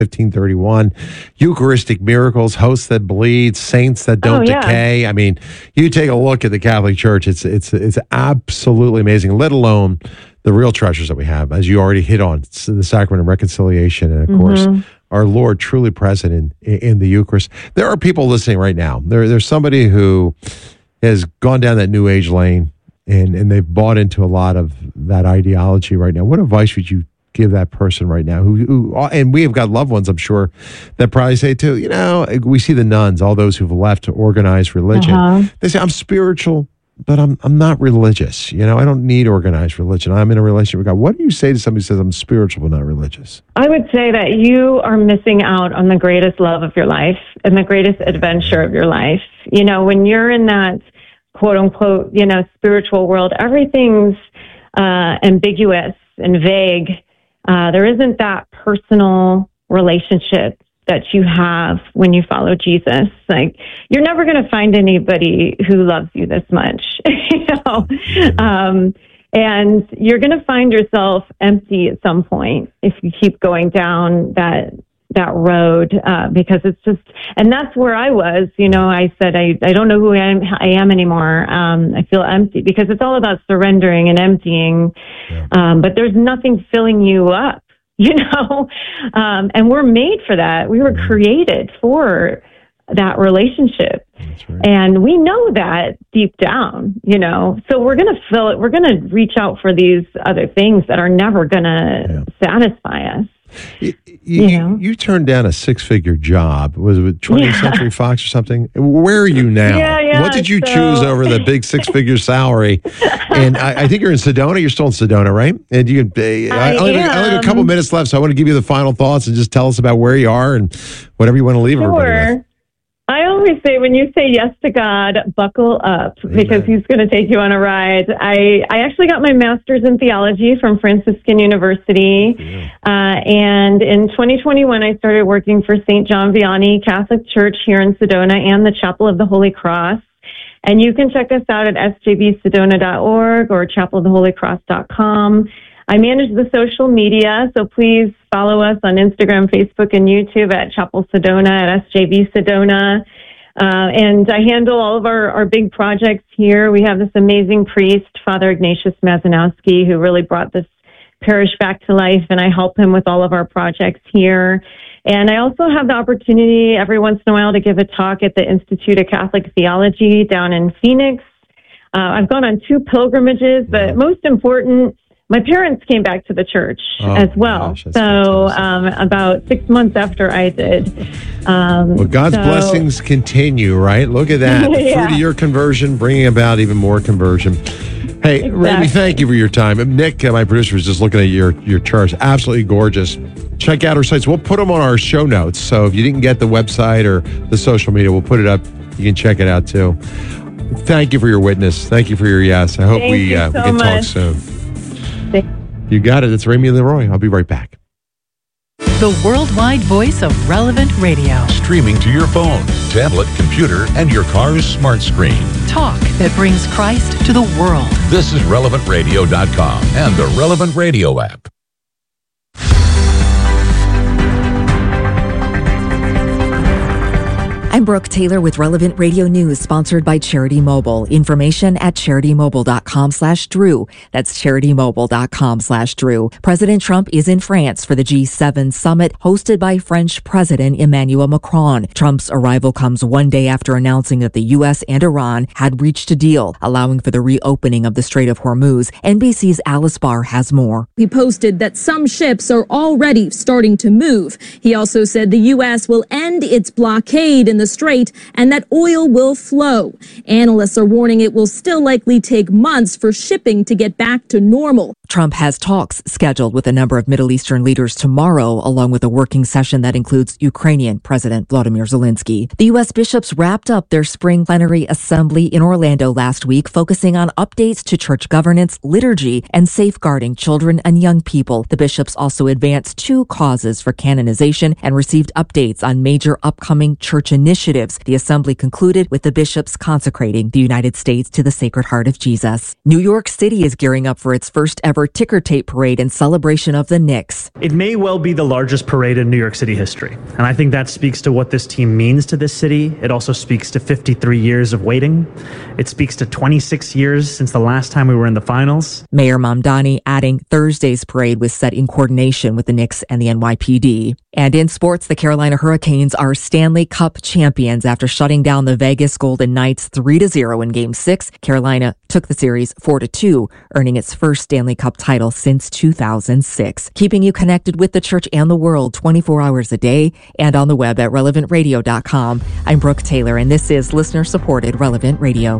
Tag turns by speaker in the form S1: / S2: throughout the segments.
S1: 1531. Eucharistic miracles, hosts that bleed, saints that don't decay. I mean, you take a look at the Catholic Church, it's absolutely amazing, let alone the real treasures that we have, as you already hit on, the sacrament of reconciliation, and of course, our Lord truly present in the Eucharist. There are people listening right now. There's somebody who has gone down that New Age lane, and they've bought into a lot of that ideology right now. What advice would you give that person right now? Who and we have got loved ones, I'm sure, that probably say too, we see the nuns, all those who've left to organized religion. They say, I'm spiritual, but I'm not religious. I don't need organized religion. I'm in a relationship with God. What do you say to somebody who says I'm spiritual but not religious?
S2: I would say that you are missing out on the greatest love of your life and the greatest adventure of your life. When you're in that quote unquote, spiritual world, everything's ambiguous and vague. There isn't that personal relationship that you have when you follow Jesus. Like, you're never going to find anybody who loves you this much, and you're going to find yourself empty at some point if you keep going down that road, because it's just, and that's where I was, I said, I don't know who I am anymore. I feel empty, because it's all about surrendering and emptying. But there's nothing filling you up, and we're made for that. We were created for that relationship. Right. And we know that deep down, so we're going to fill it. We're going to reach out for these other things that are never going to satisfy us.
S1: You turned down a 6-figure job. Was it with 20th Century Fox or something? Where are you now? What did you choose over the big 6-figure salary? And I think you're in Sedona. You're still in Sedona, right? And you can. I only have a couple minutes left, so I want to give you the final thoughts and just tell us about where you are and whatever you want to leave everybody with.
S2: I always say, when you say yes to God, buckle up, because He's going to take you on a ride. I actually got my master's in theology from Franciscan University. And in 2021, I started working for St. John Vianney Catholic Church here in Sedona and the Chapel of the Holy Cross. And you can check us out at sjbsedona.org or chapeloftheholycross.com. I manage the social media, so please follow us on Instagram, Facebook, and YouTube at Chapel Sedona, at SJB Sedona. And I handle all of our big projects here. We have this amazing priest, Father Ignatius Mazanowski, who really brought this parish back to life, and I help him with all of our projects here. And I also have the opportunity every once in a while to give a talk at the Institute of Catholic Theology down in Phoenix. I've gone on 2 pilgrimages, but most important, my parents came back to the church as well. Gosh, so about 6 months after I did.
S1: Well, God's blessings continue, right? Look at that. The fruit of your conversion, bringing about even more conversion. Hey, Rami, thank you for your time. Nick, my producer, was just looking at your charts. Absolutely gorgeous. Check out our sites. We'll put them on our show notes. So if you didn't get the website or the social media, we'll put it up. You can check it out too. Thank you for your witness. Thank you for your yes. I hope we can talk soon. You got it. It's Rami Leroy. I'll be right back.
S3: The worldwide voice of Relevant Radio.
S4: Streaming to your phone, tablet, computer, and your car's smart screen.
S3: Talk that brings Christ to the world.
S4: This is RelevantRadio.com and the Relevant Radio app.
S5: I'm Brooke Taylor with Relevant Radio News, sponsored by Charity Mobile. Information at CharityMobile.com/Drew. That's CharityMobile.com/Drew. President Trump is in France for the G7 summit hosted by French President Emmanuel Macron. Trump's arrival comes one day after announcing that the U.S. and Iran had reached a deal, allowing for the reopening of the Strait of Hormuz. NBC's Alice Barr has more.
S6: He posted that some ships are already starting to move. He also said the U.S. will end its blockade in the strait and that oil will flow. Analysts are warning it will still likely take months for shipping to get back to normal.
S5: Trump has talks scheduled with a number of Middle Eastern leaders tomorrow, along with a working session that includes Ukrainian President Volodymyr Zelensky. The U.S. bishops wrapped up their spring plenary assembly in Orlando last week, focusing on updates to church governance, liturgy, and safeguarding children and young people. The bishops also advanced 2 causes for canonization and received updates on major upcoming church initiatives initiatives. The assembly concluded with the bishops consecrating the United States to the Sacred Heart of Jesus. New York City is gearing up for its first ever ticker tape parade in celebration of the Knicks.
S7: It may well be the largest parade in New York City history. And I think that speaks to what this team means to this city. It also speaks to 53 years of waiting. It speaks to 26 years since the last time we were in the finals.
S5: Mayor Mamdani adding Thursday's parade was set in coordination with the Knicks and the NYPD. And in sports, the Carolina Hurricanes are Stanley Cup champions after shutting down the Vegas Golden Knights 3-0 in Game 6. Carolina took the series 4-2, earning its first Stanley Cup title since 2006. Keeping you connected with the church and the world 24 hours a day and on the web at relevantradio.com. I'm Brooke Taylor, and this is listener-supported Relevant Radio.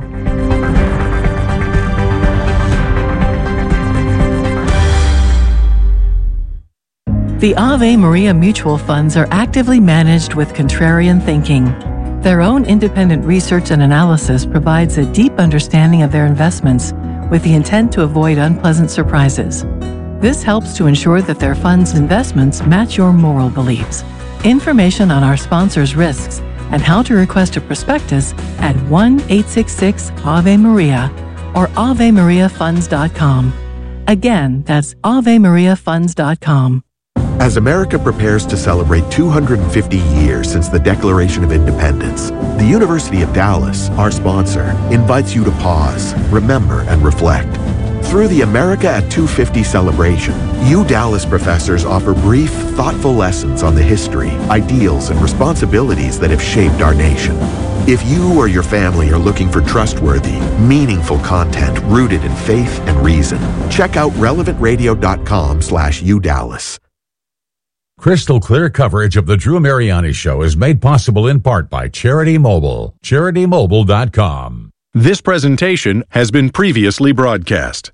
S3: The Ave Maria mutual funds are actively managed with contrarian thinking. Their own independent research and analysis provides a deep understanding of their investments with the intent to avoid unpleasant surprises. This helps to ensure that their fund's investments match your moral beliefs. Information on our sponsors' risks and how to request a prospectus at 1-866-AVE-MARIA or AveMariaFunds.com. Again, that's AveMariaFunds.com.
S8: As America prepares to celebrate 250 years since the Declaration of Independence, the University of Dallas, our sponsor, invites you to pause, remember, and reflect. Through the America at 250 celebration, Dallas professors offer brief, thoughtful lessons on the history, ideals, and responsibilities that have shaped our nation. If you or your family are looking for trustworthy, meaningful content rooted in faith and reason, check out relevantradio.com/UDallas.
S4: Crystal clear coverage of the Drew Mariani Show is made possible in part by Charity Mobile. CharityMobile.com.
S9: This presentation has been previously broadcast.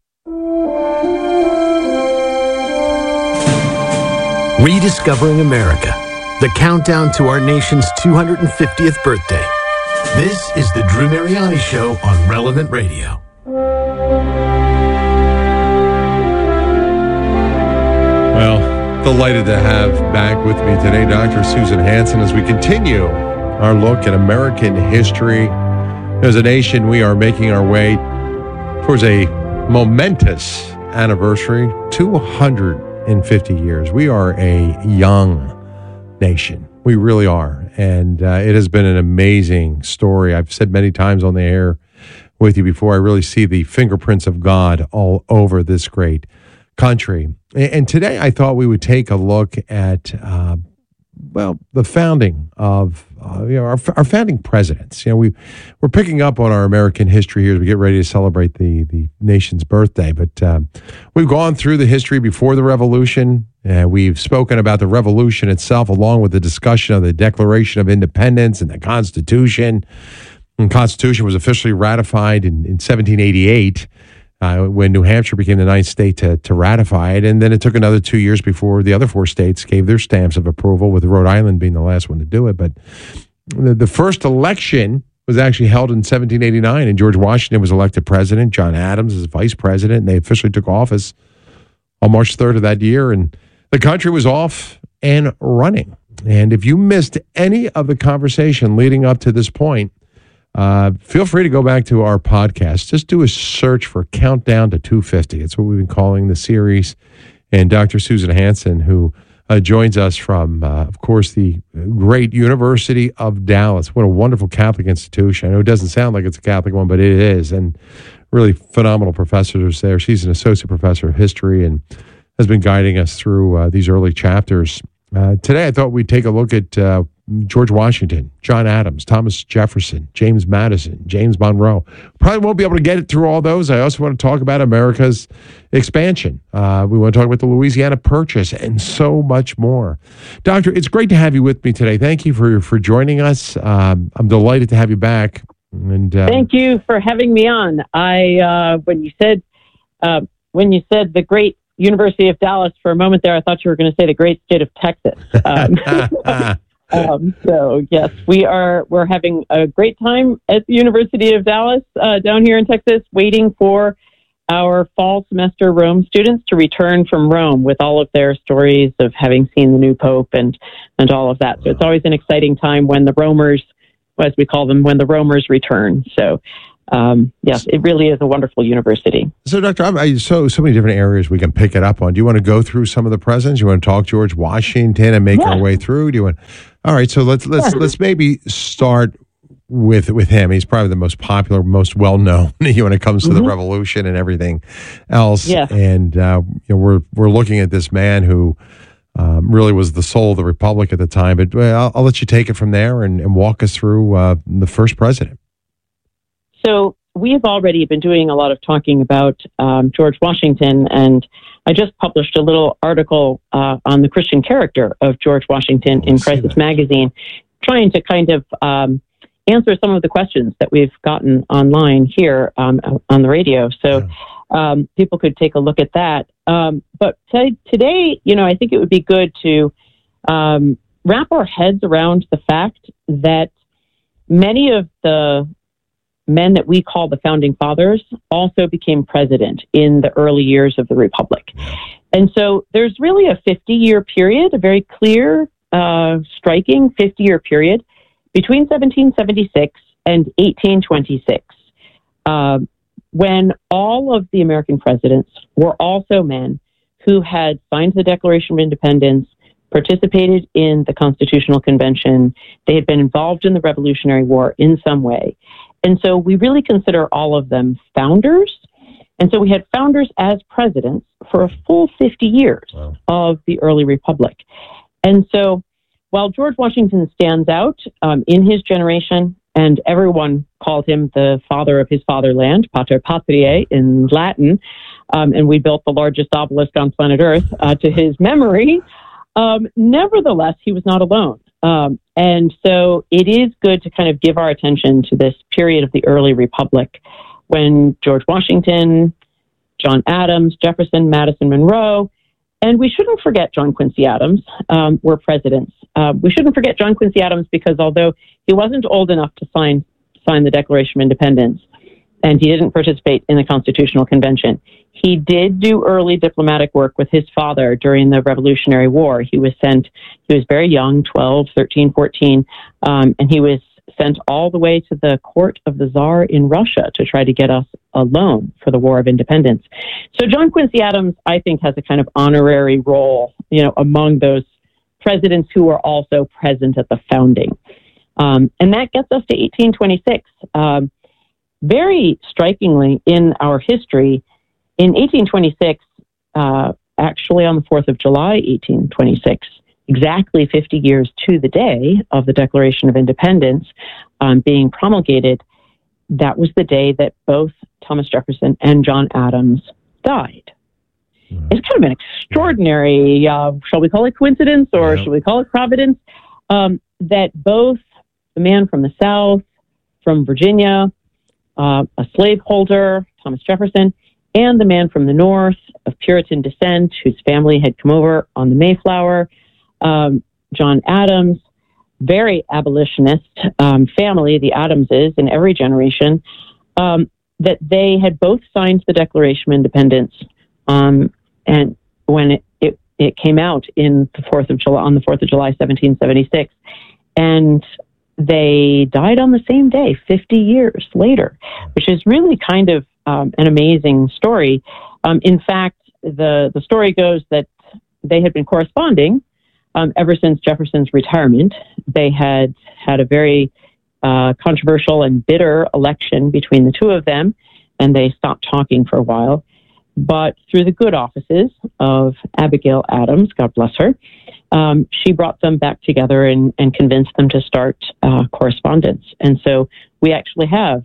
S10: Rediscovering America, the countdown to our nation's 250th birthday. This is the Drew Mariani Show on Relevant Radio.
S1: Well, delighted to have back with me today Dr. Susan Hansen as we continue our look at American history. As a nation, we are making our way towards a momentous anniversary, 250 years. We are a young nation. We really are. And it has been an amazing story. I've said many times on the air with you before, I really see the fingerprints of God all over this great country. And today I thought we would take a look at, the founding of our founding presidents. We're picking up on our American history here as we get ready to celebrate the nation's birthday. But we've gone through the history before the Revolution. We've spoken about the Revolution itself, along with the discussion of the Declaration of Independence and the Constitution. And the Constitution was officially ratified in 1788. When New Hampshire became the ninth state to ratify it. And then it took another 2 years before the other four states gave their stamps of approval, with Rhode Island being the last one to do it. But the first election was actually held in 1789, and George Washington was elected president, John Adams as vice president, and they officially took office on March 3rd of that year. And the country was off and running. And if you missed any of the conversation leading up to this point, feel free to go back to our podcast. Just do a search for Countdown to 250. It's what we've been calling the series. And Dr. Susan Hansen, who joins us from, of course, the great University of Dallas. What a wonderful Catholic institution. I know it doesn't sound like it's a Catholic one, but it is. And really phenomenal professors there. She's an associate professor of history and has been guiding us through these early chapters. Today, I thought we'd take a look at George Washington, John Adams, Thomas Jefferson, James Madison, James Monroe. Probably won't be able to get it through all those. I also want to talk about America's expansion. We want to talk about the Louisiana Purchase and so much more. Doctor, it's great to have you with me today. Thank you for joining us. I'm delighted to have you back. And
S11: thank you for having me on. When you said the great University of Dallas, for a moment there, I thought you were going to say the great state of Texas. So yes, we're having a great time at the University of Dallas down here in Texas, waiting for our fall semester Rome students to return from Rome with all of their stories of having seen the new Pope and all of that. So it's always an exciting time when the Romers as we call them, when the roamers return. So, yes, it really is a wonderful university.
S1: So, Dr., so many different areas we can pick it up on. Do you want to go through some of the presidents? You want to talk George Washington and make our way through? Do you want? All right, so let's maybe start with him. He's probably the most popular, most well known when it comes to the revolution and everything else. Yeah. And we're looking at this man who really was the soul of the republic at the time. But I'll let you take it from there and walk us through the first president.
S11: So we've already been doing a lot of talking about George Washington, and I just published a little article on the Christian character of George Washington in Crisis Magazine, trying to kind of answer some of the questions that we've gotten online here on the radio. So people could take a look at that. But today, I think it would be good to wrap our heads around the fact that many of the men that we call the founding fathers also became president in the early years of the Republic. And so there's really a 50-year period, a very clear, striking 50-year period between 1776 and 1826, when all of the American presidents were also men who had signed the Declaration of Independence, participated in the Constitutional Convention. They had been involved in the Revolutionary War in some way. And so we really consider all of them founders. And so we had founders as presidents for a full 50 years of the early republic. And so while George Washington stands out in his generation, and everyone called him the father of his fatherland, Pater Patriae in Latin, and we built the largest obelisk on planet Earth to his memory, nevertheless, he was not alone. And so it is good to kind of give our attention to this period of the early republic when George Washington, John Adams, Jefferson, Madison, Monroe, and we shouldn't forget John Quincy Adams were presidents. We shouldn't forget John Quincy Adams because although he wasn't old enough to sign the Declaration of Independence, and he didn't participate in the Constitutional Convention, he did do early diplomatic work with his father during the Revolutionary War. He was very young, 12, 13, 14, and he was sent all the way to the court of the Tsar in Russia to try to get us a loan for the War of Independence. So John Quincy Adams, I think, has a kind of honorary role, among those presidents who were also present at the founding. And that gets us to 1826. Very strikingly in our history, in 1826, actually on the 4th of July, 1826, exactly 50 years to the day of the Declaration of Independence being promulgated, that was the day that both Thomas Jefferson and John Adams died. It's kind of an extraordinary, shall we call it coincidence or shall we call it providence, that both the man from the South, from Virginia, a slaveholder, Thomas Jefferson, and the man from the North of Puritan descent, whose family had come over on the Mayflower, John Adams, very abolitionist family, the Adamses in every generation, that they had both signed the Declaration of Independence, and when it came out on the 4th of July, 1776, and they died on the same day, 50 years later, which is really kind of an amazing story. In fact, the story goes that they had been corresponding ever since Jefferson's retirement. They had had a very controversial and bitter election between the two of them, and they stopped talking for a while. But through the good offices of Abigail Adams, God bless her, she brought them back together and convinced them to start correspondence. And so we actually have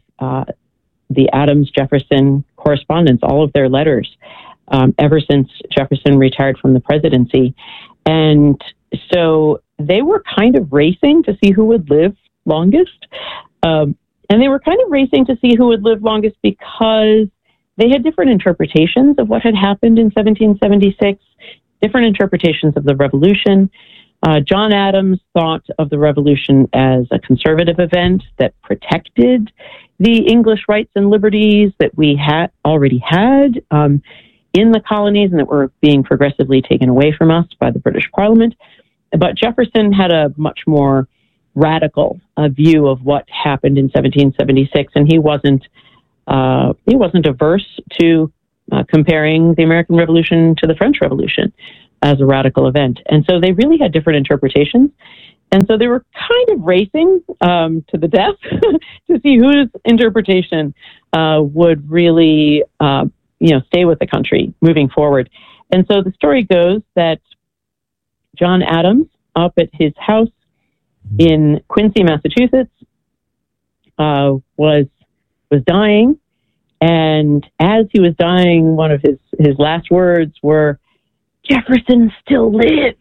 S11: the Adams-Jefferson correspondence, all of their letters, ever since Jefferson retired from the presidency. And so they were kind of racing to see who would live longest. And they were kind of racing to see who would live longest because they had different interpretations of what had happened in 1776, different interpretations of the revolution. John Adams thought of the revolution as a conservative event that protected the English rights and liberties that we had already had in the colonies and that were being progressively taken away from us by the British Parliament. But Jefferson had a much more radical view of what happened in 1776, and he wasn't averse to comparing the American Revolution to the French Revolution as a radical event. And so they really had different interpretations. And so they were kind of racing to the death to see whose interpretation would really, stay with the country moving forward. And so the story goes that John Adams, up at his house in Quincy, Massachusetts, was dying. And as he was dying, one of his last words were, "Jefferson still lives."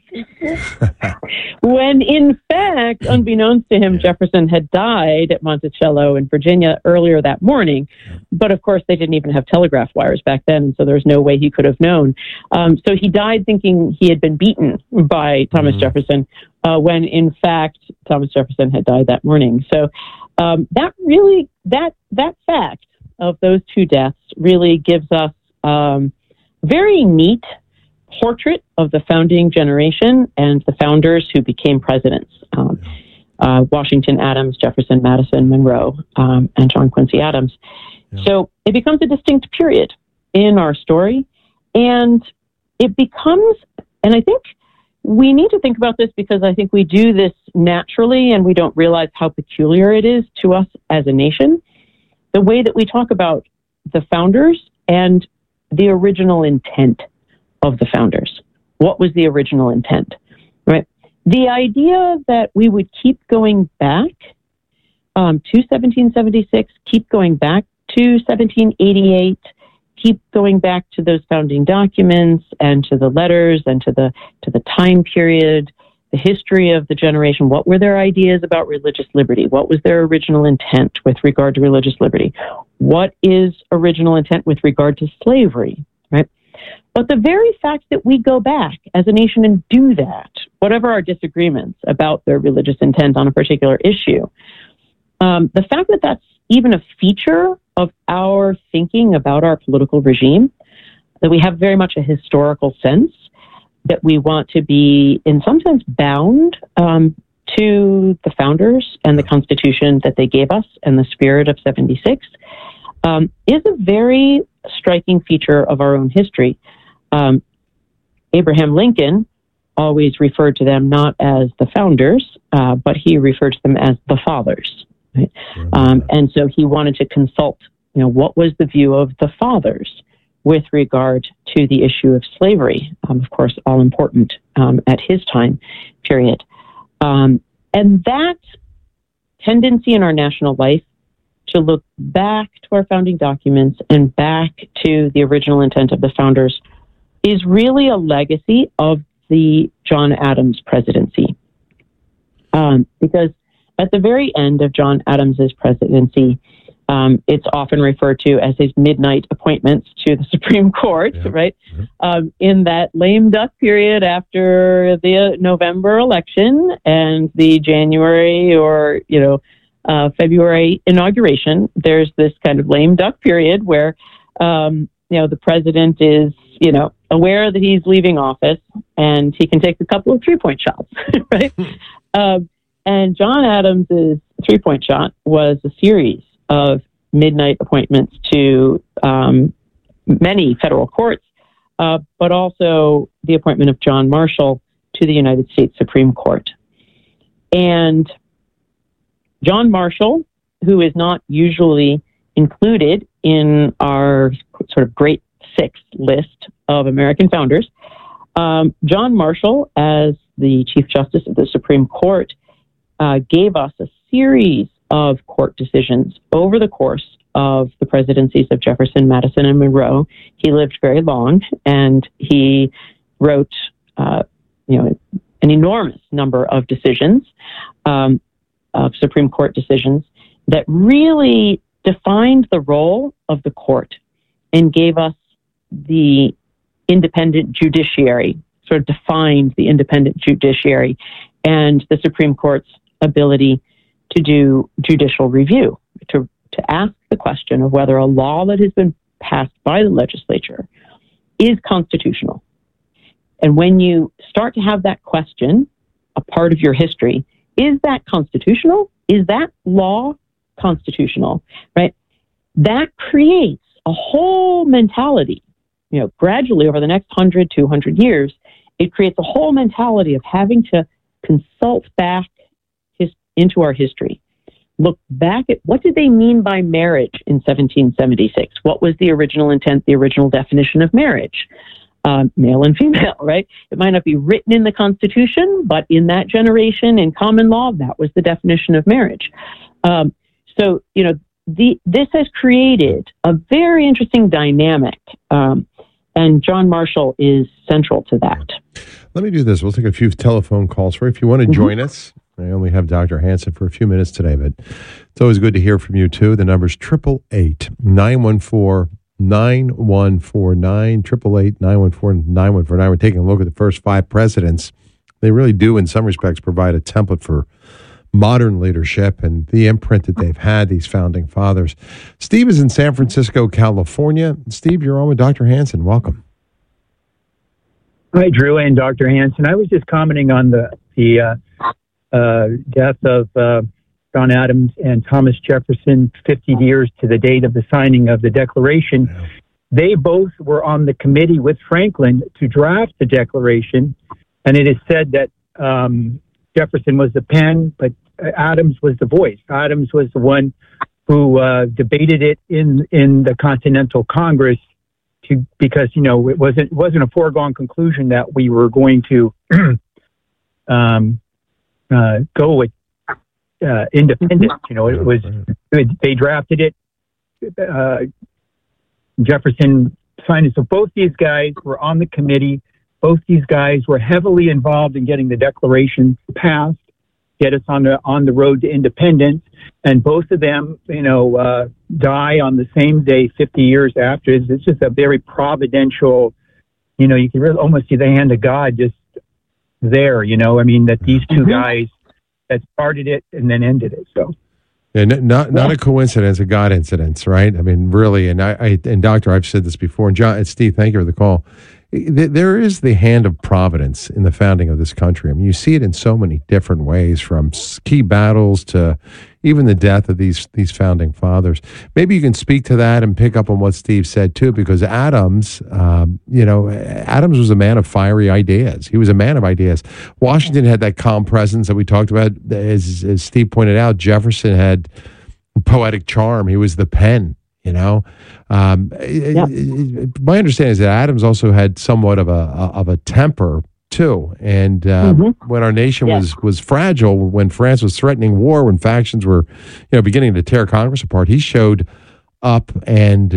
S11: When in fact, unbeknownst to him, Jefferson had died at Monticello in Virginia earlier that morning. But of course, they didn't even have telegraph wires back then, and so there was no way he could have known. So he died thinking he had been beaten by Thomas Jefferson, when in fact, Thomas Jefferson had died that morning. So that fact of those two deaths really gives us very neat portrait of the founding generation and the founders who became presidents. Washington, Adams, Jefferson, Madison, Monroe, and John Quincy Adams. Yeah. So it becomes a distinct period in our story, and it becomes, and I think we need to think about this because I think we do this naturally and we don't realize how peculiar it is to us as a nation. The way that we talk about the founders and the original intent of the founders. What was the original intent, right? The idea that we would keep going back to 1776, keep going back to 1788, keep going back to those founding documents and to the letters and to the time period, the history of the generation. What were their ideas about religious liberty? What was their original intent with regard to religious liberty? What is original intent with regard to slavery, right? But the very fact that we go back as a nation and do that, whatever our disagreements about their religious intent on a particular issue, the fact that that's even a feature of our thinking about our political regime, that we have very much a historical sense, that we want to be in some sense bound to the founders and the Constitution that they gave us and the spirit of 76, is a very striking feature of our own history. Abraham Lincoln always referred to them not as the founders, but he referred to them as the fathers. Right? And so he wanted to consult, what was the view of the fathers with regard to the issue of slavery, of course, all important at his time period. And that tendency in our national life to look back to our founding documents and back to the original intent of the founders is really a legacy of the John Adams presidency. Because at the very end of John Adams's presidency, it's often referred to as his midnight appointments to the Supreme Court, right? In that lame duck period after the November election and the January or, February inauguration, there's this kind of lame duck period where, the president is, aware that he's leaving office and he can take a couple of 3-point shots, right? And John Adams's 3-point shot was a series of midnight appointments to many federal courts, but also the appointment of John Marshall to the United States Supreme Court. And John Marshall, who is not usually included in our sort of Great Six list of American founders, John Marshall, as the Chief Justice of the Supreme Court, gave us a series of court decisions over the course of the presidencies of Jefferson, Madison, and Monroe. He lived very long, and he wrote, an enormous number of decisions, of Supreme Court decisions that really defined the role of the court and gave us the independent judiciary, sort of defined the independent judiciary and the Supreme Court's ability to do judicial review, to ask the question of whether a law that has been passed by the legislature is constitutional. And when you start to have that question a part of your history, Is that constitutional? Is that law constitutional? Right? That creates a whole mentality, gradually over the next 100, 200 years, it creates a whole mentality of having to consult back into our history. Look back at what did they mean by marriage in 1776? What was the original intent, the original definition of marriage? Male and female, right? It might not be written in the Constitution, but in that generation, in common law, that was the definition of marriage. This has created a very interesting dynamic, and John Marshall is central to that.
S1: Let me do this. We'll take a few telephone calls for you. If you want to join us, I only have Dr. Hanson for a few minutes today, but it's always good to hear from you, too. The number's 888-914-9149, 888-914-9149. We're taking a look at the first 5 presidents. They really do, in some respects, provide a template for modern leadership and the imprint that they've had, these founding fathers. Steve is in San Francisco, California. Steve, you're on with Dr. Hanson. Welcome.
S12: Hi, Drew and Dr. Hanson. I was just commenting on the death of John Adams and Thomas Jefferson, 50 years to the date of the signing of the Declaration. Yeah. They both were on the committee with Franklin to draft the Declaration, and it is said that Jefferson was the pen, but Adams was the voice. Adams was the one who debated it in the Continental Congress because it wasn't a foregone conclusion that we were going to go with independence. It was they drafted it. Jefferson signed it. So both these guys were on the committee. Both these guys were heavily involved in getting the Declaration passed, get us on the road to independence. And both of them, die on the same day, 50 years after. It's just a very providential, you can really almost see the hand of God just there, that these two guys that started it and then ended it. So.
S1: Yeah, not a coincidence, a God incidence, right? I mean, really, and and Doctor, I've said this before, and John and Steve, thank you for the call. There is the hand of providence in the founding of this country. I mean, you see it in so many different ways, from key battles to even the death of these founding fathers. Maybe you can speak to that and pick up on what Steve said too, because Adams, Adams was a man of fiery ideas. He was a man of ideas. Washington had that calm presence that we talked about, as Steve pointed out. Jefferson had poetic charm. He was the pen. My understanding is that Adams also had somewhat of a temper too, and when our nation was fragile, when France was threatening war, when factions were beginning to tear Congress apart, he showed up, and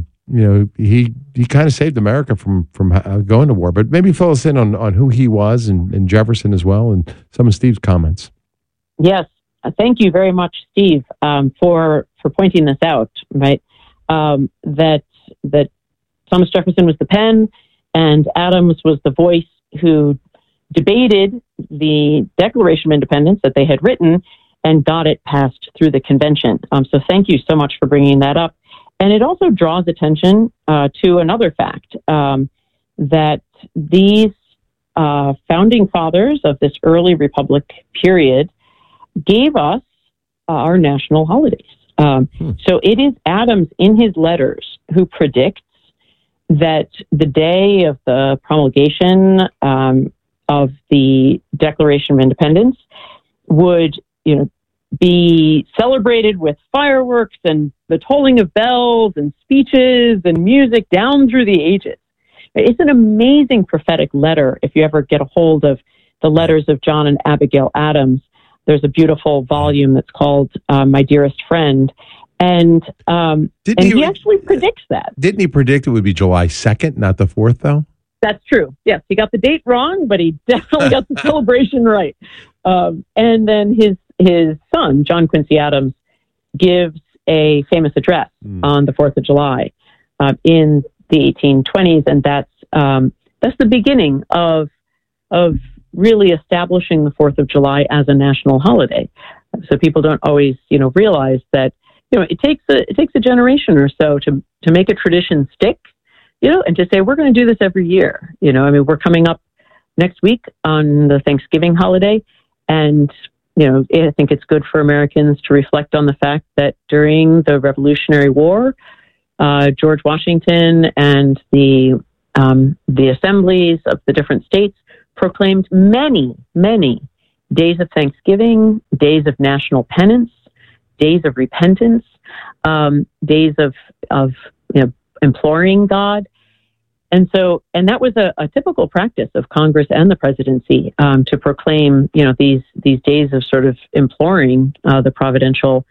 S1: he kind of saved America from going to war. But maybe fill us in on who he was and Jefferson as well, and some of Steve's comments.
S11: Yes, thank you very much, Steve, for pointing this out. Right. That Thomas Jefferson was the pen and Adams was the voice who debated the Declaration of Independence that they had written and got it passed through the convention. So thank you so much for bringing that up. And it also draws attention to another fact, that these founding fathers of this early republic period gave us our national holidays. So it is Adams in his letters who predicts that the day of the promulgation of the Declaration of Independence would, be celebrated with fireworks and the tolling of bells and speeches and music down through the ages. It's an amazing prophetic letter. If you ever get a hold of the letters of John and Abigail Adams, there's a beautiful volume that's called My Dearest Friend. And he actually predicts that.
S1: Didn't he predict it would be July 2nd, not the 4th, though?
S11: That's true. Yes, he got the date wrong, but he definitely got the celebration right. And then his son, John Quincy Adams, gives a famous address on the 4th of July in the 1820s. And that's the beginning of really establishing the 4th of July as a national holiday. So people don't always, realize that, it takes a generation or so to make a tradition stick, and to say, we're going to do this every year. We're coming up next week on the Thanksgiving holiday, and I think it's good for Americans to reflect on the fact that during the Revolutionary War, George Washington and the assemblies of the different states proclaimed many, many days of Thanksgiving, days of national penance, days of repentance, days of imploring God. And that was a typical practice of Congress and the presidency to proclaim, these days of sort of imploring the providential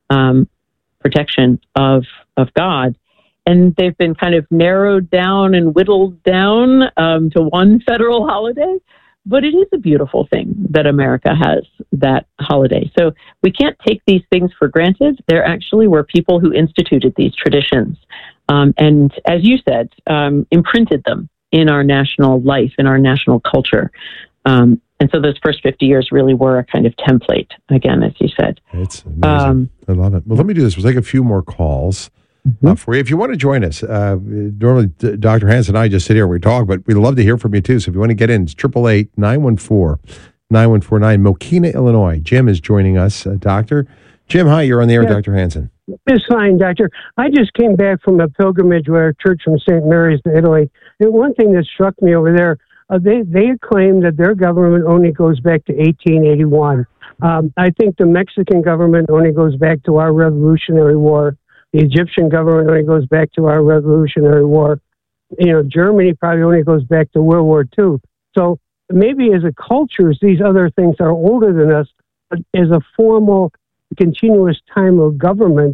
S11: protection of God. And they've been kind of narrowed down and whittled down to one federal holiday. But it is a beautiful thing that America has that holiday. So we can't take these things for granted. There actually were people who instituted these traditions and, as you said, imprinted them in our national life, in our national culture. And so those first 50 years really were a kind of template, again, as you said.
S1: It's amazing. I love it. Well, let me do this. We'll take a few more calls. For you. If you want to join us, normally Dr. Hanson and I just sit here and we talk, but we'd love to hear from you too. So if you want to get in, it's 888-914-9149, Mokina, Illinois. Jim is joining us. Doctor. Jim, hi, you're on the air, yes. Dr. Hanson.
S13: It's fine, Doctor. I just came back from a pilgrimage with our church from St. Mary's to Italy. And one thing that struck me over there, they claim that their government only goes back to 1881. I think the Mexican government only goes back to our Revolutionary War. The Egyptian government only goes back to our Revolutionary War. Germany probably only goes back to World War II. So maybe as a culture, these other things are older than us, but as a formal, continuous time of government,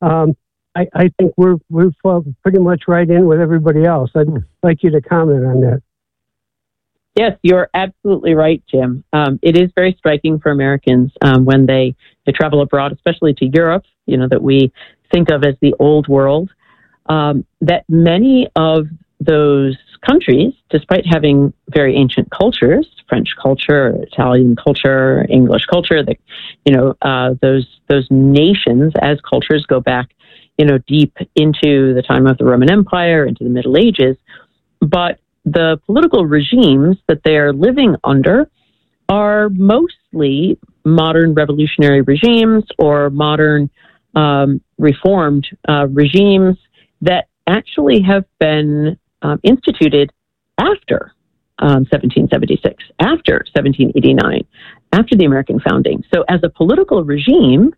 S13: I think we're pretty much right in with everybody else. I'd like you to comment on that.
S11: Yes, you're absolutely right, Jim. It is very striking for Americans when they travel abroad, especially to Europe, that we think of as the old world, that many of those countries, despite having very ancient cultures, French culture, Italian culture, English culture, those nations as cultures go back, deep into the time of the Roman Empire, into the Middle Ages, but the political regimes that they are living under are mostly modern revolutionary regimes or modern reformed regimes that actually have been instituted after 1776, after 1789, after the American founding. So as a political regime,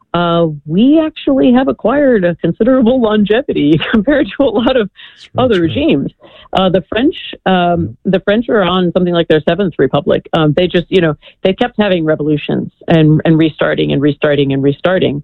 S11: we actually have acquired a considerable longevity compared to a lot of other regimes. The French are on something like their seventh republic. They just, they kept having revolutions and restarting and restarting and restarting.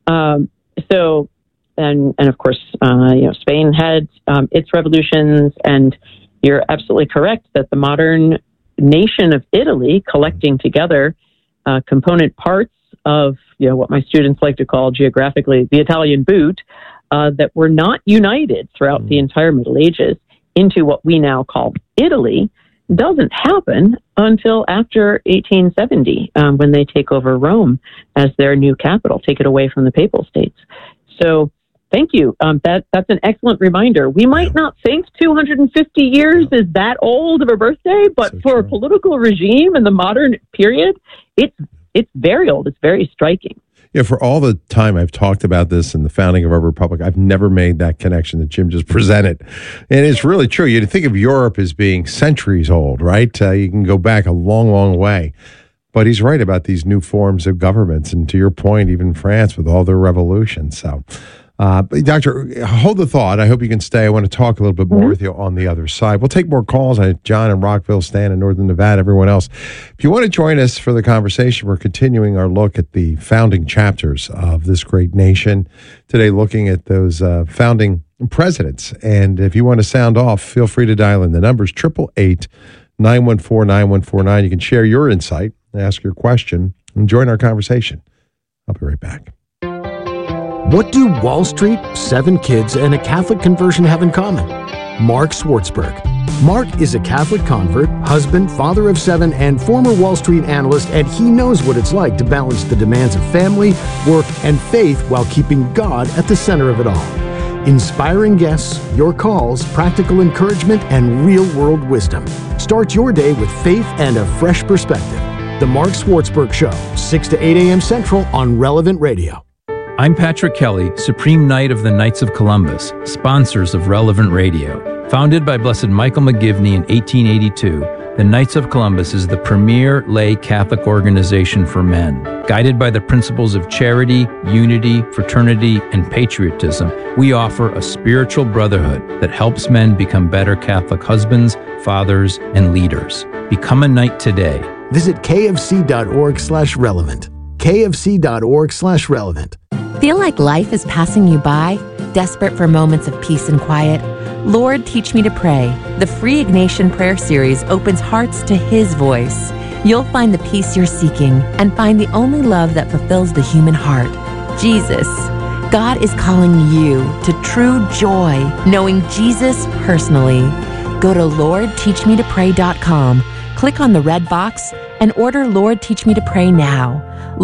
S11: So, and of course, Spain had its revolutions, and you're absolutely correct that the modern nation of Italy, collecting together component parts of what my students like to call geographically the Italian boot, that were not united throughout the entire Middle Ages into what we now call Italy, doesn't happen until after 1870, when they take over Rome as their new capital, take it away from the Papal States. So thank you. That's an excellent reminder. We might not think 250 years is that old of a birthday, but for a political regime in the modern period, it's very old. It's very striking.
S1: Yeah, for all the time I've talked about this and the founding of our republic, I've never made that connection that Jim just presented. And it's really true. You think of Europe as being centuries old, right? You can go back a long, long way. But he's right about these new forms of governments. And to your point, even France with all their revolutions. So, Doctor, hold the thought. I hope you can stay. I want to talk a little bit more with you on the other side. We'll take more calls. John in Rockville, Stan in Northern Nevada, everyone else. If you want to join us for the conversation, we're continuing our look at the founding chapters of this great nation. Today, looking at those founding presidents. And if you want to sound off, feel free to dial in. The number's 888-914-9149. You can share your insight, ask your question, and join our conversation. I'll be right back.
S10: What do Wall Street, 7 kids, and a Catholic conversion have in common? Mark Swartzberg. Mark is a Catholic convert, husband, father of 7, and former Wall Street analyst, and he knows what it's like to balance the demands of family, work, and faith while keeping God at the center of it all. Inspiring guests, your calls, practical encouragement, and real-world wisdom. Start your day with faith and a fresh perspective. The Mark Schwartzberg Show, 6 to 8 a.m. Central on Relevant Radio.
S14: I'm Patrick Kelly, Supreme Knight of the Knights of Columbus, sponsors of Relevant Radio. Founded by Blessed Michael McGivney in 1882, the Knights of Columbus is the premier lay Catholic organization for men. Guided by the principles of charity, unity, fraternity, and patriotism, we offer a spiritual brotherhood that helps men become better Catholic husbands, fathers, and leaders. Become a knight today.
S10: Visit kfc.org/relevant. kfc.org/relevant.
S15: Feel like life is passing you by? Desperate for moments of peace and quiet? Lord, Teach Me to Pray. The free Ignatian prayer series opens hearts to His voice. You'll find the peace you're seeking and find the only love that fulfills the human heart, Jesus. God is calling you to true joy, knowing Jesus personally. Go to LordTeachMeToPray.com, click on the red box, and order Lord, Teach Me to Pray now.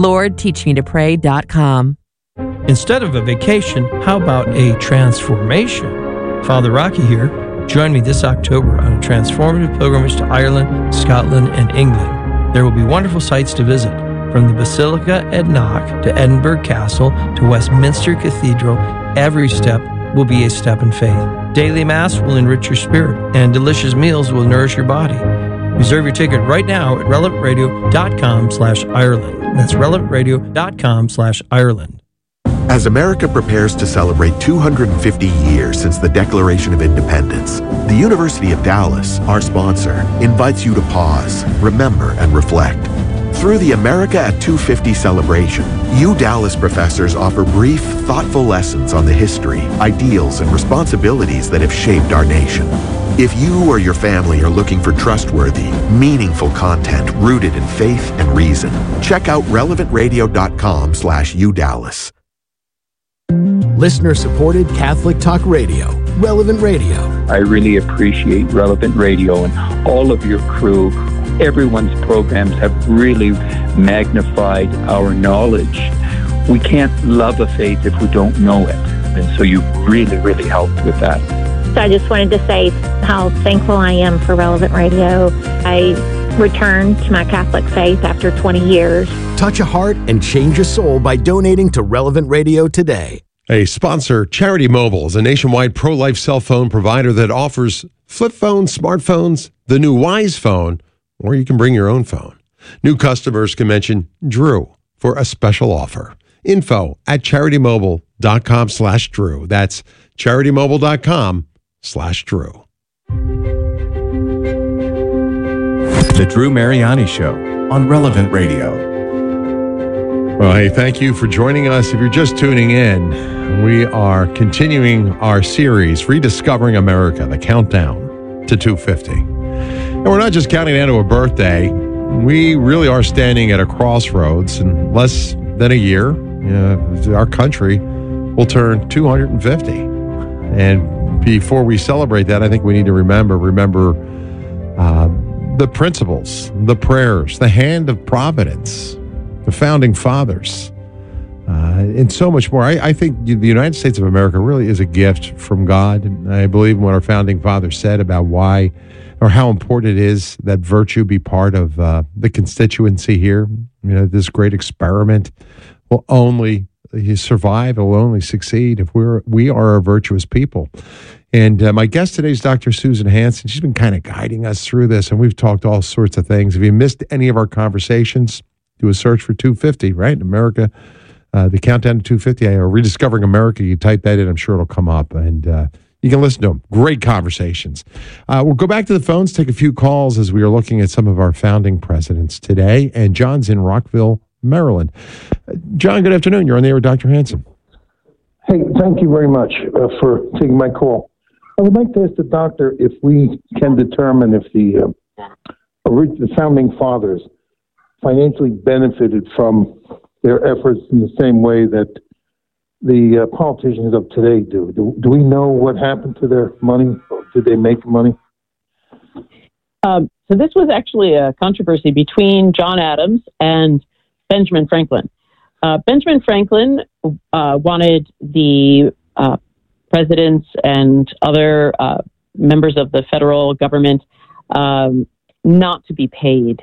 S15: LordTeachMeToPray.com.
S16: Instead of a vacation, how about a transformation? Father Rocky here. Join me this October on a transformative pilgrimage to Ireland, Scotland, and England. There will be wonderful sights to visit, from the Basilica at Knock to Edinburgh Castle to Westminster Cathedral. Every step will be a step in faith. Daily Mass will enrich your spirit, and delicious meals will nourish your body. Reserve your ticket right now at relevantradio.com/Ireland. That's relevantradio.com/Ireland.
S8: As America prepares to celebrate 250 years since the Declaration of Independence, the University of Dallas, our sponsor, invites you to pause, remember, and reflect. Through the America at 250 celebration, Dallas professors offer brief, thoughtful lessons on the history, ideals, and responsibilities that have shaped our nation. If you or your family are looking for trustworthy, meaningful content rooted in faith and reason, check out relevantradio.com/UDallas.
S10: Listener-supported Catholic Talk Radio, Relevant Radio.
S17: I really appreciate Relevant Radio and all of your crew. Everyone's programs have really magnified our knowledge. We can't love a faith if we don't know it. And so you really, really helped with that.
S18: So I just wanted to say how thankful I am for Relevant Radio. I returned to my Catholic faith after 20 years.
S10: Touch a heart and change a soul by donating to Relevant Radio today.
S1: A sponsor, Charity Mobile, is a nationwide pro-life cell phone provider that offers flip phones, smartphones, the new Wise phone, or you can bring your own phone. New customers can mention Drew for a special offer. Info at CharityMobile.com/Drew. That's CharityMobile.com/Drew.
S19: The Drew Mariani Show on Relevant Radio.
S1: Well, hey, thank you for joining us. If you're just tuning in, we are continuing our series, Rediscovering America, the countdown to 250. And we're not just counting down to a birthday. We really are standing at a crossroads. In less than a year, our country will turn 250. And before we celebrate that, I think we need to remember the principles, the prayers, the hand of providence, the founding fathers, and so much more. I think the United States of America really is a gift from God. And I believe in what our founding fathers said about why or how important it is that virtue be part of the constituency here. This great experiment will only survive, it will only succeed if we are a virtuous people. And my guest today is Dr. Susan Hansen. She's been kind of guiding us through this, and we've talked all sorts of things. If you missed any of our conversations, do a search for 250, right? America, the countdown to 250, or Rediscovering America. You type that in, I'm sure it'll come up, and you can listen to them. Great conversations. We'll go back to the phones, take a few calls as we are looking at some of our founding presidents today. And John's in Rockville, Maryland. John, good afternoon. You're on the air with Dr. Hansen.
S20: Hey, thank you very much for taking my call. I would like to ask the doctor if we can determine if the founding fathers financially benefited from their efforts in the same way that the politicians of today do. Do we know what happened to their money? Or did they make money?
S11: So this was actually a controversy between John Adams and Benjamin Franklin. Benjamin Franklin wanted the presidents and other members of the federal government not to be paid.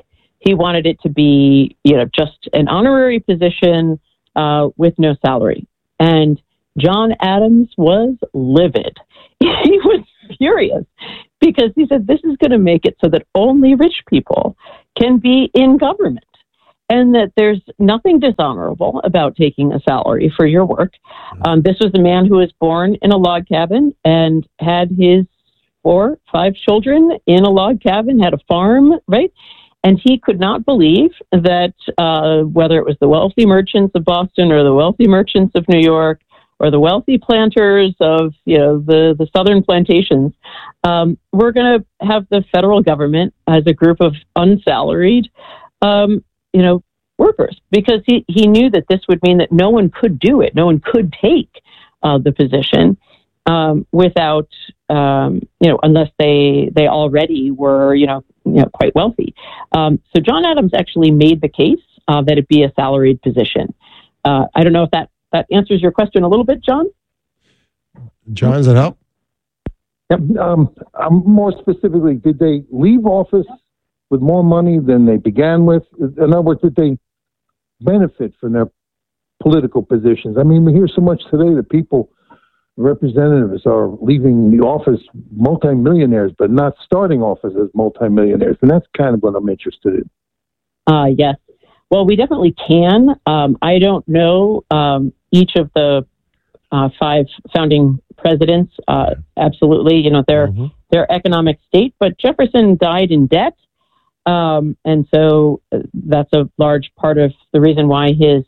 S11: He wanted it to be, just an honorary position with no salary. And John Adams was livid. He was furious because he said, this is going to make it so that only rich people can be in government, and that there's nothing dishonorable about taking a salary for your work. This was a man who was born in a log cabin and had his 4 or 5 children in a log cabin, had a farm, right? And he could not believe that whether it was the wealthy merchants of Boston or the wealthy merchants of New York or the wealthy planters of the southern plantations, we're going to have the federal government as a group of unsalaried workers, because he knew that this would mean that no one could do it. No one could take the position without, unless they already were, quite wealthy. So John Adams actually made the case that it be a salaried position. I don't know if that answers your question a little bit, John.
S1: John, does that help?
S20: Yep. More specifically, did they leave office with more money than they began with? In other words, did they benefit from their political positions? I mean, we hear so much today that people, representatives, are leaving the office multimillionaires, but not starting office as multimillionaires. And that's kind of what I'm interested in.
S11: Yes. Well, we definitely can. I don't know each of the 5 founding presidents, absolutely, their economic state, but Jefferson died in debt. And so that's a large part of the reason why he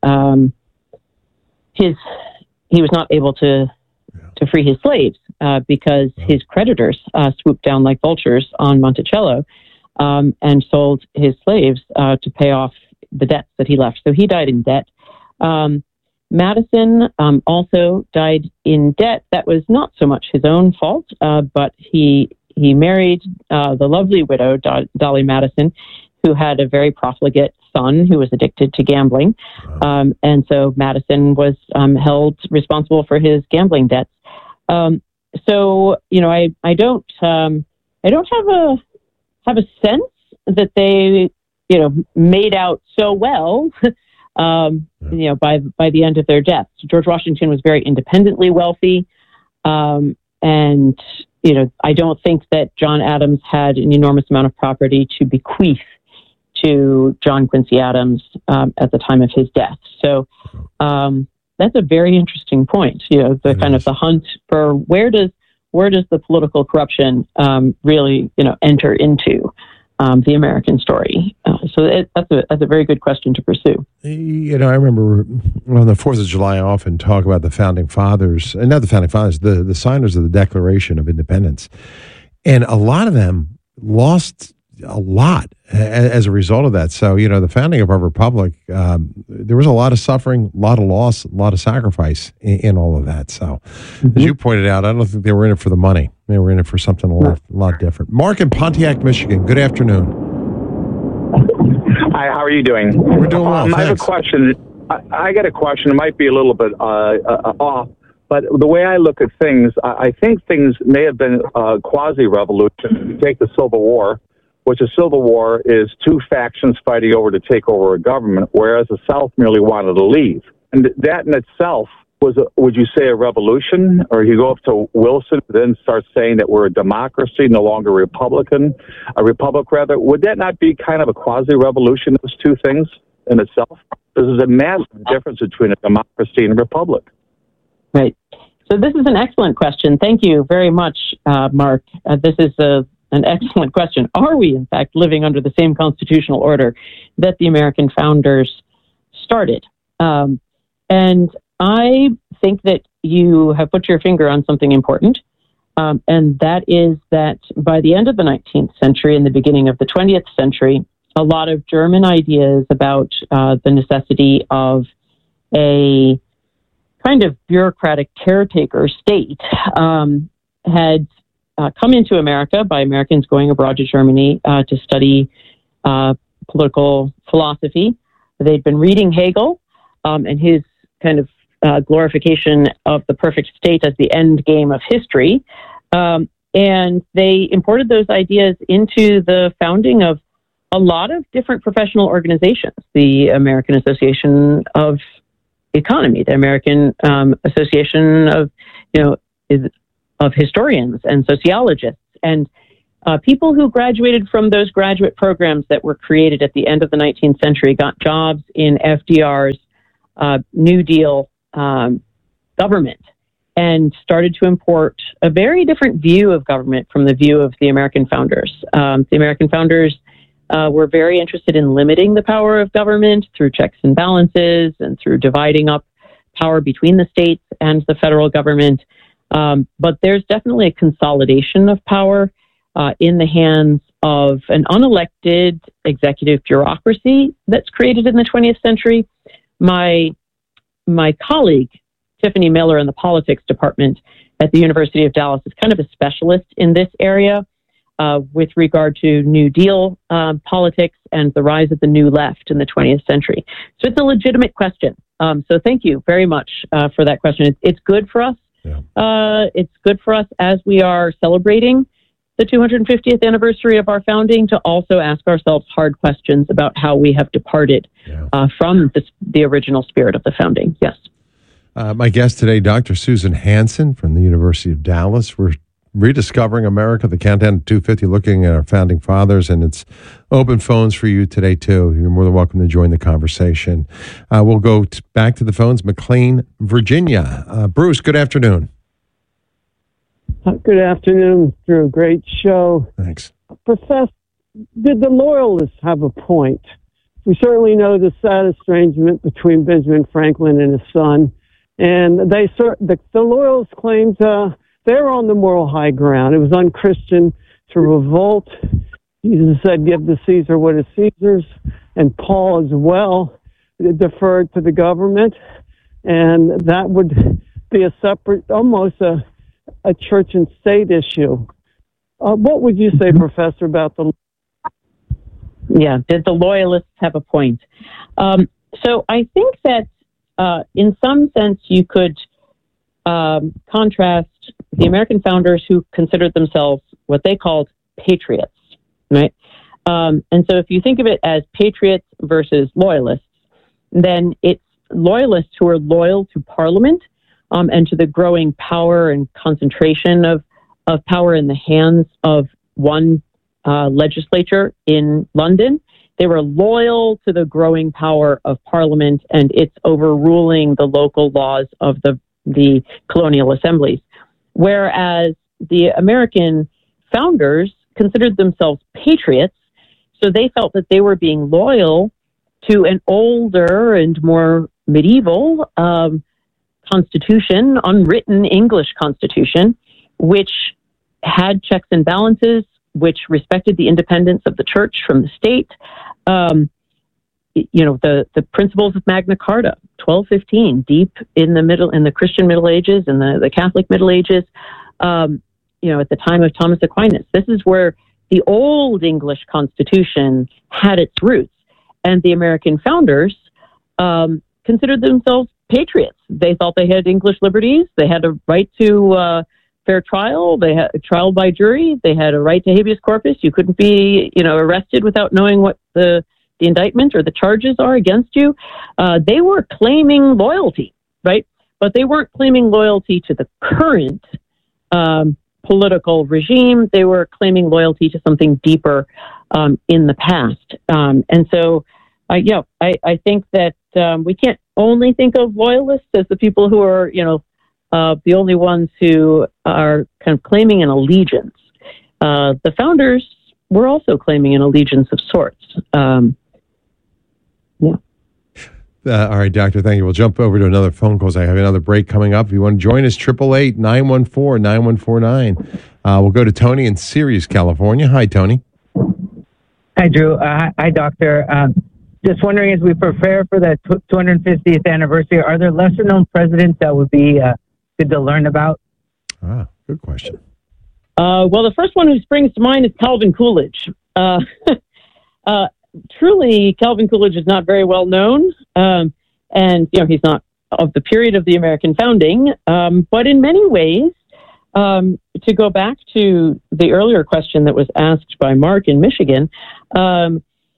S11: was not able to free his slaves, because his creditors swooped down like vultures on Monticello and sold his slaves to pay off the debts that he left. So he died in debt. Madison also died in debt. That was not so much his own fault, but he married the lovely widow, Dolly Madison, who had a very profligate son who was addicted to gambling. And so Madison was held responsible for his gambling debts. So, I don't have a sense that they, made out so well, by the end of their deaths. George Washington was very independently wealthy. And, I don't think that John Adams had an enormous amount of property to bequeath to John Quincy Adams at the time of his death. So that's a very interesting point. The kind of the hunt for where does the political corruption really enter into the American story. So that's a very good question to pursue.
S1: I remember on the 4th of July, I often talk about the founding fathers, and not the founding fathers, the signers of the Declaration of Independence. And a lot of them lost a lot as a result of that. So, the founding of our republic, there was a lot of suffering, a lot of loss, a lot of sacrifice in all of that. So, as you pointed out, I don't think they were in it for the money. They were in it for something a lot different. Mark in Pontiac, Michigan. Good afternoon.
S21: Hi, how are you doing?
S1: We're doing well.
S21: I have a question. I got a question. It might be a little bit off, but the way I look at things, I think things may have been a quasi-revolution. Take the Civil War, which a civil war is 2 factions fighting over to take over a government, whereas the South merely wanted to leave. And that in itself was, would you say, a revolution? Or you go up to Wilson, then start saying that we're a democracy, no longer a republic rather. Would that not be kind of a quasi-revolution, those 2 things in itself? There's a massive difference between a democracy and a republic.
S11: Right. So this is an excellent question. Thank you very much, Mark. This is an excellent question. Are we, in fact, living under the same constitutional order that the American founders started? And I think that you have put your finger on something important, and that is that by the end of the 19th century and the beginning of the 20th century, a lot of German ideas about the necessity of a kind of bureaucratic caretaker state had come into America by Americans going abroad to Germany to study political philosophy. They'd been reading Hegel and his kind of glorification of the perfect state as the end game of history. And they imported those ideas into the founding of a lot of different professional organizations, the American Association of Economy, the American Association of, of historians and sociologists, and people who graduated from those graduate programs that were created at the end of the 19th century got jobs in FDR's New Deal government and started to import a very different view of government from the view of the American founders. The American founders were very interested in limiting the power of government through checks and balances and through dividing up power between the states and the federal government. But there's definitely a consolidation of power in the hands of an unelected executive bureaucracy that's created in the 20th century. My colleague, Tiffany Miller, in the politics department at the University of Dallas, is kind of a specialist in this area with regard to New Deal politics and the rise of the New Left in the 20th century. So it's a legitimate question. So thank you very much for that question. It's good for us. Yeah. It's good for us as we are celebrating the 250th anniversary of our founding to also ask ourselves hard questions about how we have departed from the original spirit of the founding. Yes.
S1: My guest today, Dr. Susan Hansen from the University of Dallas. We're rediscovering America, the countdown to 250, looking at our founding fathers, and it's open phones for you today, too. You're more than welcome to join the conversation. We'll go back to the phones. McLean, Virginia. Bruce, good afternoon.
S2: Good afternoon, Drew. Great show.
S1: Thanks.
S2: Professor, did the Loyalists have a point? We certainly know the sad estrangement between Benjamin Franklin and his son, and the Loyalists claimed they were on the moral high ground. It was unchristian to revolt. Jesus said, give to Caesar what is Caesar's, and Paul as well deferred to the government, and that would be a separate, almost a church and state issue. What would you say, Professor, about the...
S11: Yeah, did the Loyalists have a point? So I think that in some sense you could contrast the American founders who considered themselves what they called patriots, right? And so if you think of it as patriots versus loyalists, then it's loyalists who are loyal to Parliament and to the growing power and concentration of power in the hands of one legislature in London. They were loyal to the growing power of Parliament and its overruling the local laws of the colonial assemblies. Whereas the American founders considered themselves patriots, so they felt that they were being loyal to an older and more medieval constitution, unwritten English constitution, which had checks and balances, which respected the independence of the church from the state. The principles of Magna Carta, 1215, deep in the Christian Middle Ages and the Catholic Middle Ages, at the time of Thomas Aquinas. This is where the old English Constitution had its roots, and the American founders considered themselves patriots. They thought they had English liberties. They had a right to fair trial. They had a trial by jury. They had a right to habeas corpus. You couldn't be, arrested without knowing what the indictment or the charges are against you. They were claiming loyalty, right? But they weren't claiming loyalty to the current political regime. They were claiming loyalty to something deeper in the past. And so, I think that we can't only think of loyalists as the people who are, the only ones who are kind of claiming an allegiance. The founders were also claiming an allegiance of sorts.
S1: All right, Doctor, thank you. We'll jump over to another phone call. I have another break coming up. If you want to join us, 888-914-9149. We'll go to Tony in Sirius, California. Hi, Tony.
S22: Hi, Drew. Hi, Doctor. Just wondering, as we prepare for the 250th anniversary, are there lesser-known presidents that would be good to learn about?
S1: Good question.
S11: Well, the first one who springs to mind is Calvin Coolidge. Truly, Calvin Coolidge is not very well known, and he's not of the period of the American founding. But in many ways, to go back to the earlier question that was asked by Mark in Michigan,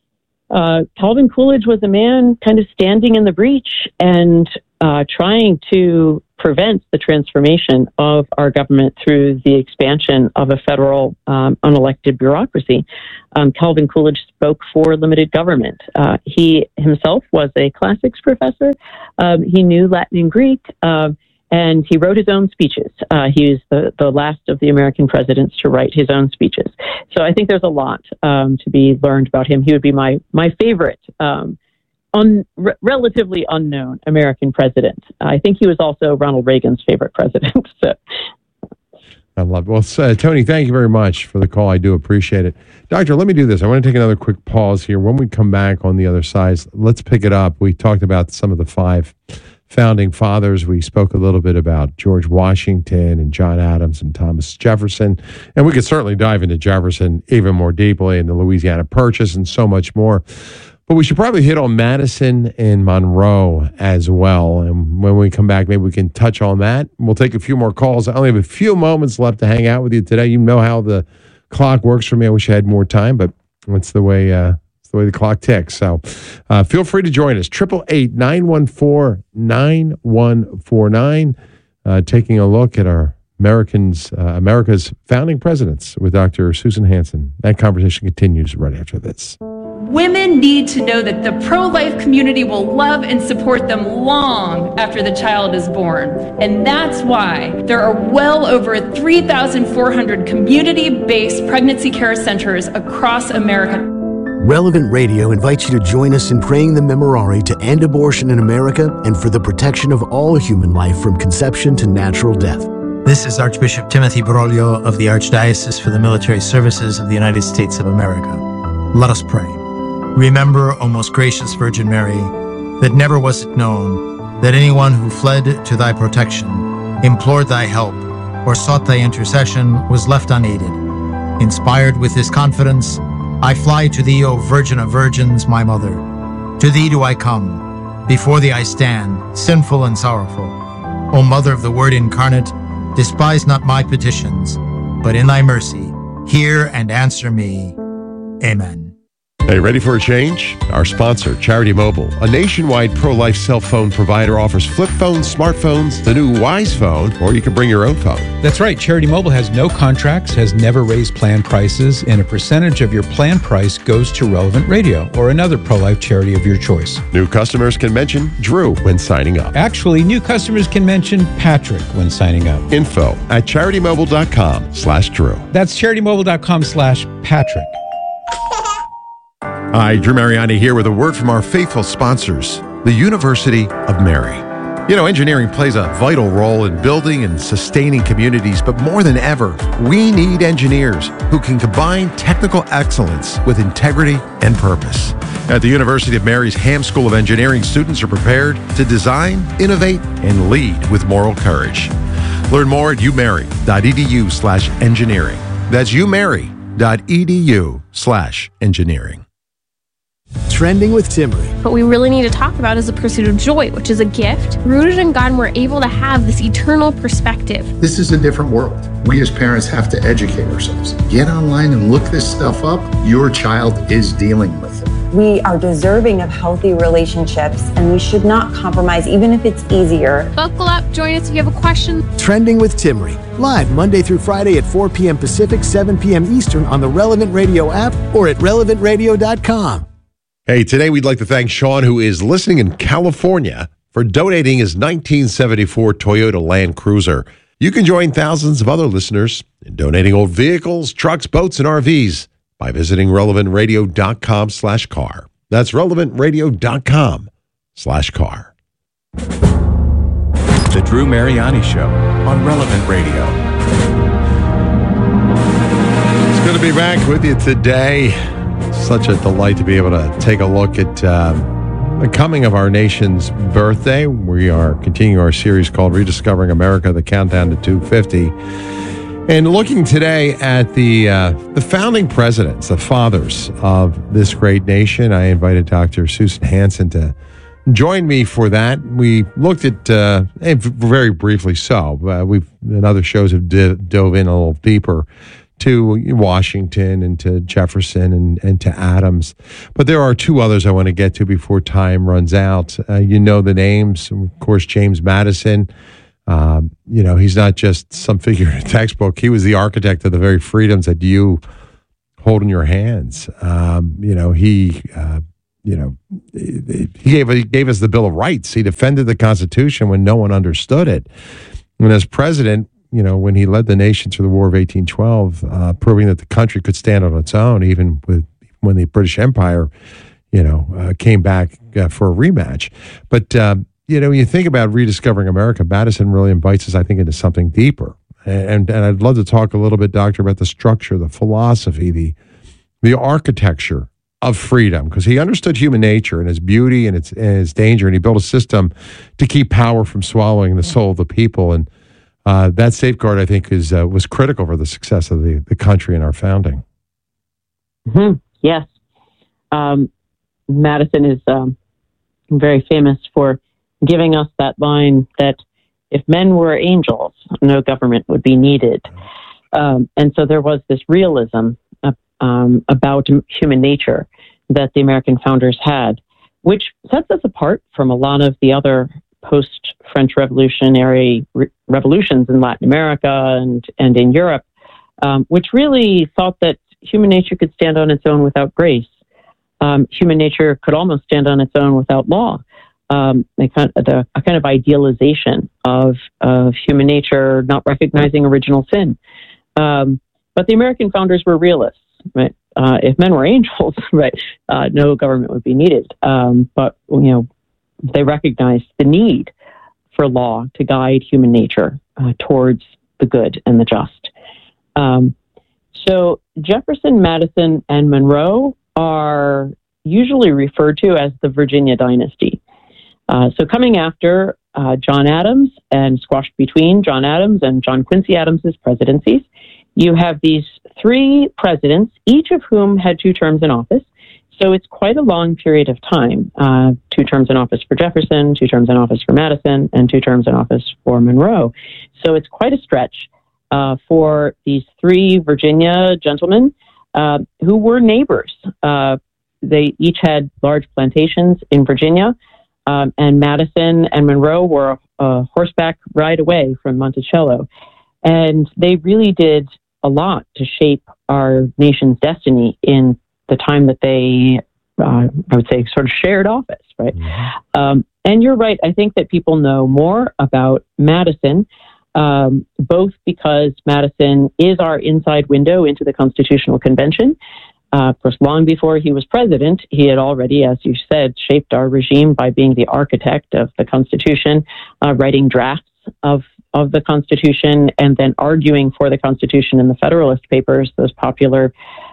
S11: Calvin Coolidge was a man kind of standing in the breach and trying to prevent the transformation of our government through the expansion of a federal unelected bureaucracy. Calvin Coolidge spoke for limited government. He himself was a classics professor. He knew Latin and Greek, and he wrote his own speeches. He was the last of the American presidents to write his own speeches. So I think there's a lot to be learned about him. He would be my favorite relatively unknown American president. I think he was also Ronald Reagan's favorite president. So.
S1: I love it. Well, Tony, thank you very much for the call. I do appreciate it. Doctor, let me do this. I want to take another quick pause here. When we come back on the other side, let's pick it up. We talked about some of the 5 founding fathers. We spoke a little bit about George Washington and John Adams and Thomas Jefferson. And we could certainly dive into Jefferson even more deeply and the Louisiana Purchase and so much more. But we should probably hit on Madison and Monroe as well. And when we come back, maybe we can touch on that. We'll take a few more calls. I only have a few moments left to hang out with you today. You know how the clock works for me. I wish I had more time, but it's the way the clock ticks. So feel free to join us. 888-914-9149. Taking a look at our America's founding presidents with Dr. Susan Hansen. That conversation continues right after this.
S6: Women need to know that the pro-life community will love and support them long after the child is born. And that's why there are well over 3,400 community-based pregnancy care centers across America.
S10: Relevant Radio invites you to join us in praying the Memorare to end abortion in America and for the protection of all human life from conception to natural death.
S7: This is Archbishop Timothy Broglio of the Archdiocese for the Military Services of the United States of America. Let us pray. Remember, O most gracious Virgin Mary, that never was it known that anyone who fled to thy protection, implored thy help, or sought thy intercession was left unaided. Inspired with this confidence, I fly to thee, O Virgin of Virgins, my Mother. To thee do I come. Before thee I stand, sinful and sorrowful. O Mother of the Word incarnate, despise not my petitions, but in thy mercy, hear and answer me. Amen.
S1: Hey, ready for a change? Our sponsor, Charity Mobile, a nationwide pro-life cell phone provider, offers flip phones, smartphones, the new Wise Phone, or you can bring your own phone.
S14: That's right. Charity Mobile has no contracts, has never raised plan prices, and a percentage of your plan price goes to Relevant Radio or another pro-life charity of your choice.
S1: New customers can mention Drew when signing up.
S14: Actually, new customers can mention Patrick when signing up.
S1: Info at CharityMobile.com/Drew.
S14: That's CharityMobile.com/Patrick.
S1: Hi, Drew Mariani here with a word from our faithful sponsors, the University of Mary. You know, engineering plays a vital role in building and sustaining communities, but more than ever, we need engineers who can combine technical excellence with integrity and purpose. At the University of Mary's Ham School of Engineering, students are prepared to design, innovate, and lead with moral courage. Learn more at umary.edu/engineering. That's umary.edu/engineering.
S10: Trending with Timmery.
S23: What we really need to talk about is the pursuit of joy, which is a gift. Rooted in God, we're able to have this eternal perspective.
S24: This is a different world. We as parents have to educate ourselves. Get online and look this stuff up. Your child is dealing with it.
S25: We are deserving of healthy relationships, and we should not compromise, even if it's easier.
S23: Buckle up. Join us if you have a question.
S10: Trending with Timmery. Live Monday through Friday at 4 p.m. Pacific, 7 p.m. Eastern on the Relevant Radio app or at relevantradio.com.
S1: Hey, today we'd like to thank Sean, who is listening in California, for donating his 1974 Toyota Land Cruiser. You can join thousands of other listeners in donating old vehicles, trucks, boats, and RVs by visiting relevantradio.com/car. That's relevantradio.com/car.
S19: The Drew Mariani Show on Relevant Radio.
S1: It's good to be back with you today. Such a delight to be able to take a look at the coming of our nation's birthday. We are continuing our series called Rediscovering America, the Countdown to 250. And looking today at the founding presidents, the fathers of this great nation. I invited Dr. Susan Hansen to join me for that. We looked at, very briefly so, we've in other shows have dove in a little deeper to Washington and to Jefferson and to Adams. But there are two others I want to get to before time runs out. You know the names, of course, James Madison. He's not just some figure in a textbook. He was the architect of the very freedoms that you hold in your hands. He gave us the Bill of Rights. He defended the Constitution when no one understood it. And as president, when he led the nation through the War of 1812, proving that the country could stand on its own, even when the British Empire, came back for a rematch. But, when you think about rediscovering America, Madison really invites us, I think, into something deeper. And I'd love to talk a little bit, Doctor, about the structure, the philosophy, the architecture of freedom, because he understood human nature and its beauty and its danger, and he built a system to keep power from swallowing the soul of the people. And that safeguard, I think, was critical for the success of the country and our founding.
S11: Mm-hmm. Yes. Madison is very famous for giving us that line that if men were angels, no government would be needed. And so there was this realism about human nature that the American founders had, which sets us apart from a lot of the other post-French revolutionary revolutions in Latin America and in Europe, which really thought that human nature could stand on its own without grace. Human nature could almost stand on its own without law. A kind of idealization of human nature, not recognizing original sin. But the American founders were realists, right? If men were angels, right, no government would be needed. But they recognized the need for law to guide human nature towards the good and the just. So Jefferson, Madison, and Monroe are usually referred to as the Virginia dynasty. So coming after John Adams and squashed between John Adams and John Quincy Adams's presidencies, you have these three presidents, each of whom had 2 terms in office. So it's quite a long period of time. 2 terms in office for Jefferson, 2 terms in office for Madison, and 2 terms in office for Monroe. So it's quite a stretch for these 3 Virginia gentlemen who were neighbors. They each had large plantations in Virginia, and Madison and Monroe were a horseback ride away from Monticello. And they really did a lot to shape our nation's destiny in the time that they, I would say, sort of shared office, right? Mm-hmm. And you're right. I think that people know more about Madison, both because Madison is our inside window into the Constitutional Convention. Of course, long before he was president, he had already, as you said, shaped our regime by being the architect of the Constitution, writing drafts of the Constitution, and then arguing for the Constitution in the Federalist Papers, those popular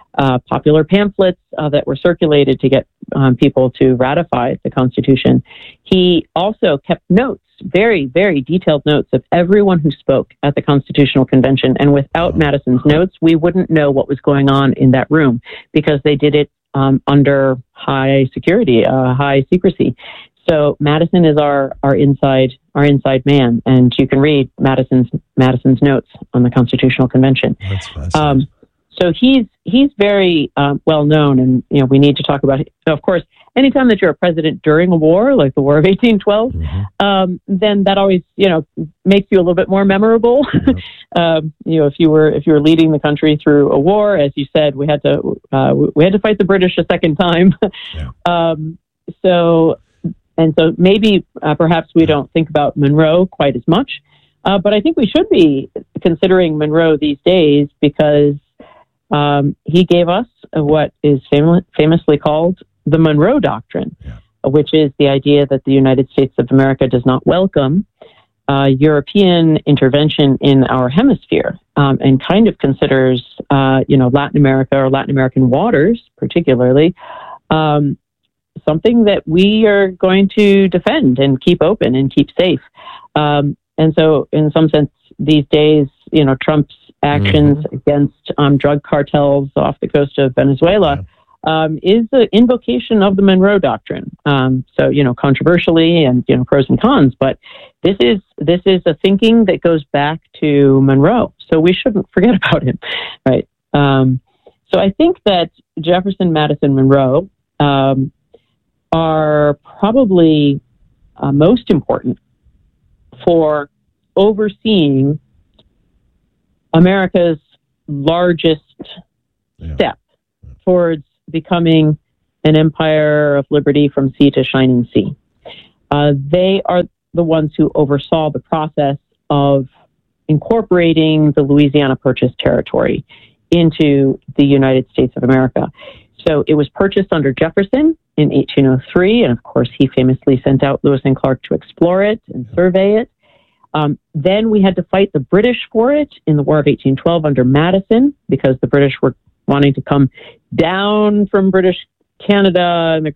S11: pamphlets that were circulated to get people to ratify the Constitution. He also kept notes, very, very detailed notes of everyone who spoke at the Constitutional Convention. And without Madison's notes, we wouldn't know what was going on in that room because they did it under high security, high secrecy. So Madison is our inside man, and you can read Madison's notes on the Constitutional Convention. That's fascinating. So he's very well known, and we need to talk about it. So of course, anytime that you're a president during a war, like the War of 1812, mm-hmm. Then that always makes you a little bit more memorable. Yep. If you were leading the country through a war, as you said, we had to fight the British a second time. Yeah. So maybe perhaps we don't think about Monroe quite as much, but I think we should be considering Monroe these days because he gave us what is famously called the Monroe Doctrine, which is the idea that the United States of America does not welcome European intervention in our hemisphere, and kind of considers, Latin America or Latin American waters, particularly, something that we are going to defend and keep open and keep safe. And so, in some sense, these days, Trump's actions mm-hmm. against drug cartels off the coast of Venezuela is the invocation of the Monroe Doctrine. So, controversially and, pros and cons, but this is a thinking that goes back to Monroe. So we shouldn't forget about him, right? So I think that Jefferson, Madison, Monroe are probably most important for overseeing America's largest step towards becoming an empire of liberty from sea to shining sea. They are the ones who oversaw the process of incorporating the Louisiana Purchase territory into the United States of America. So it was purchased under Jefferson in 1803, and of course he famously sent out Lewis and Clark to explore it and survey it. Then we had to fight the British for it in the War of 1812 under Madison, because the British were wanting to come down from British Canada and the